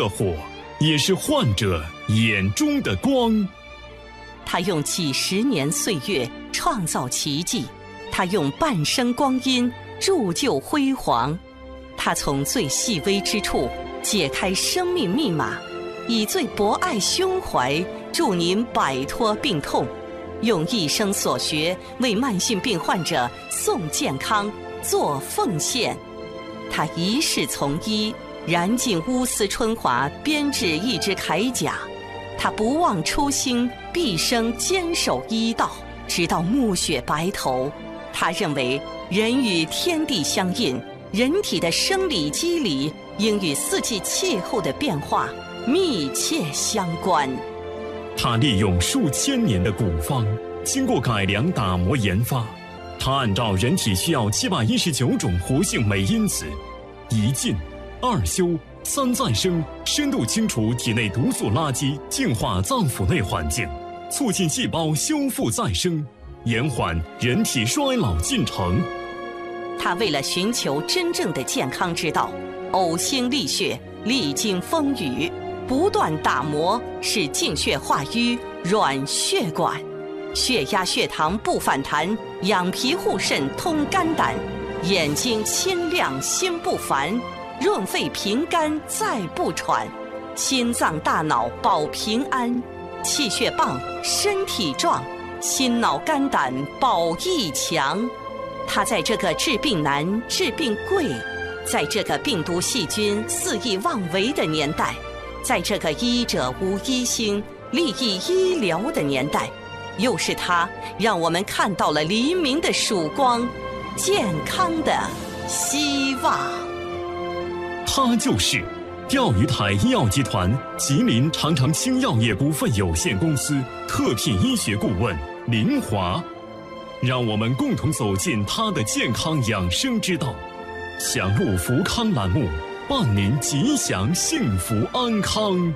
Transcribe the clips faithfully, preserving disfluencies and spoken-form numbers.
的火，也是患者眼中的光。 他用几十年岁月创造奇迹，他用半生光阴铸就辉煌。他从最细微之处解开生命密码，以最博爱胸怀助您摆脱病痛，用一生所学为慢性病患者送健康做奉献。他一世从医，燃尽乌丝春华，编制一支铠甲。他不忘初心，毕生坚守医道，直到暮雪白头。他认为人与天地相应，人体的生理机理应与四季气候的变化密切相关。 他利用数千年的古方，经过改良打磨研发，他按照人体需要七百一十九种活性酶因子，一进二修三再生，深度清除体内毒素垃圾，净化脏腑内环境，促进细胞修复再生，延缓人体衰老进程。 他为了寻求真正的健康之道，呕心沥血，历经风雨，不断打磨，使净血化瘀，软血管，血压血糖不反弹，养脾护肾，通肝胆，眼睛清亮，心不烦，润肺平肝，再不喘，心脏大脑保平安，气血棒，身体壮，心脑肝胆保益强。他在这个治病难、治病贵，在这个病毒细菌肆意妄为的年代，在这个医者无医心、利益医疗的年代，又是他让我们看到了黎明的曙光，健康的希望。 他就是钓鱼台医药集团吉林长城青药业股份有限公司特聘医学顾问林华。让我们共同走进他的健康养生之道，享路福康栏目，伴您吉祥幸福安康。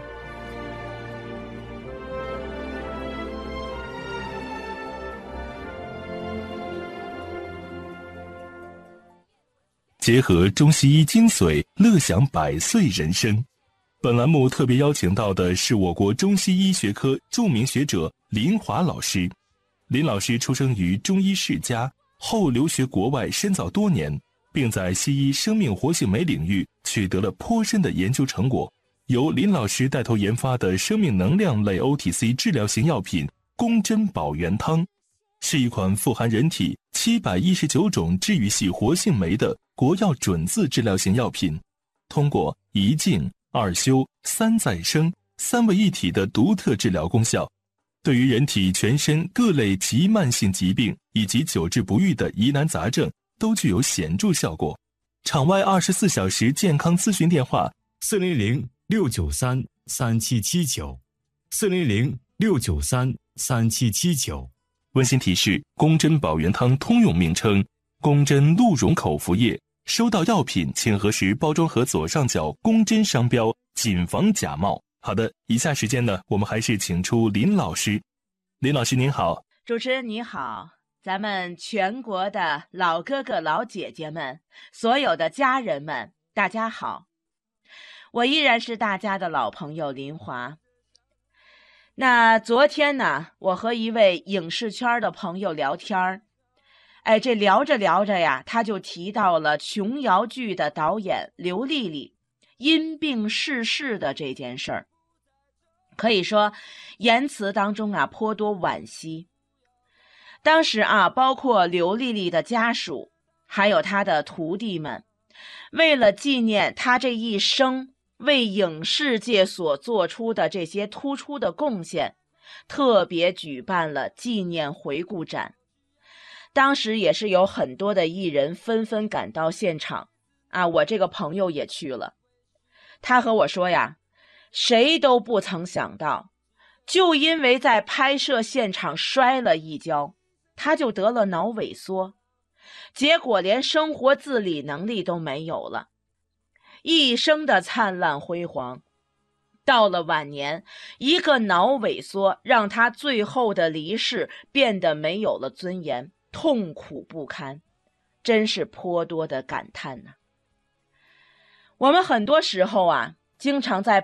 结合中西医精髓，乐享百岁人生。本栏目特别邀请到的是我国中西医学科著名学者林华老师。林老师出生于中医世家，后留学国外深造多年，并在西医生命活性酶领域取得了颇深的研究成果。由林老师带头研发的生命能量类 O T C 治疗型药品宫珍保元汤，是一款富含人体七百一十九种治愈系活性酶的国药准字治疗型药品，通过一净、二修、三再生三位一体的独特治疗功效，对于人体全身各类急慢性疾病以及久治不愈的疑难杂症都具有显著效果。场外二十四小时健康咨询电话： 四零零六九三三七七九，四零零六九三三七七九。 温馨提示：宫珍保元汤通用名称宫珍鹿茸口服液。收到药品请核实包装盒左上角宫珍商标，谨防假冒。好的，以下时间呢，我们还是请出林老师。林老师您好。 主持人你好，咱们全国的老哥哥老姐姐们，所有的家人们，大家好。我依然是大家的老朋友林华。那昨天呢，我和一位影视圈的朋友聊天，哎，这聊着聊着呀，他就提到了琼瑶剧的导演刘丽丽因病逝世的这件事儿。可以说言辞当中啊颇多惋惜。当时啊，包括刘丽丽的家属还有她的徒弟们，为了纪念她这一生为影视界所做出的这些突出的贡献，特别举办了纪念回顾展。当时也是有很多的艺人纷纷赶到现场啊，我这个朋友也去了。他和我说呀，谁都不曾想到，就因为在拍摄现场摔了一跤，他就得了脑萎缩，结果连生活自理能力都没有了。一生的灿烂辉煌，到了晚年，一个脑萎缩让他最后的离世变得没有了尊严，痛苦不堪，真是颇多的感叹呐、啊。我们很多时候啊，经常在